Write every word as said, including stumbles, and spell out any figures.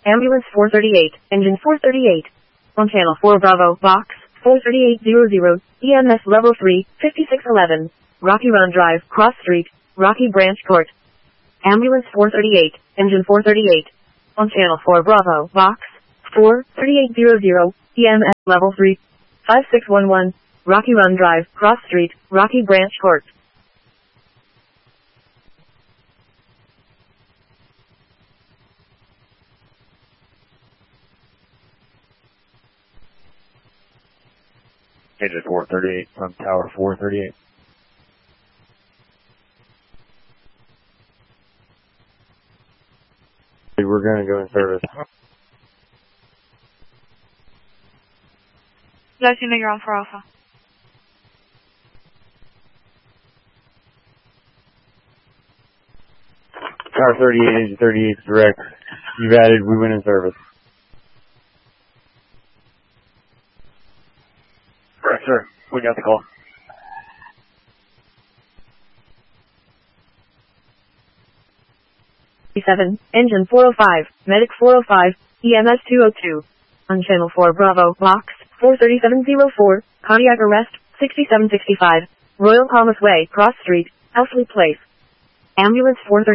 Ambulance four thirty-eight, engine four thirty-eight. On channel four Bravo, box four thirty-eight hundred, E M S level three, fifty-six eleven. Rocky Run Drive, Cross Street, Rocky Branch Court. Ambulance four thirty-eight, engine four thirty-eight. On channel four Bravo, box four thirty-eight hundred, E M S level three, five six one one. Rocky Run Drive, Cross Street, Rocky Branch Court. Engine four thirty-eight from Tower four thirty-eight. We're going to go in service. Let you know you're on for Alpha. Tower thirty-eight, engine thirty-eight is direct. You've added, we went in service. Correct, sir. We got the call. seven, engine four oh five, medic four oh five, E M S two oh two. On channel four Bravo, box four thirty-seven oh four, cardiac arrest, sixty-seven sixty-five, Royal Palmas Way, Cross Street, Elsley Place. Ambulance four thirty-eight.